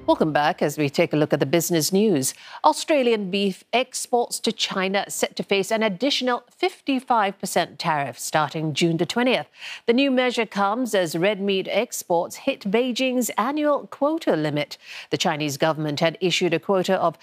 Welcome back as we take a look at the business news. Australian beef exports to China set to face an additional 55% tariff starting June the 20th. The new measure comes as red meat exports hit Beijing's annual quota limit. The Chinese government had issued a quota of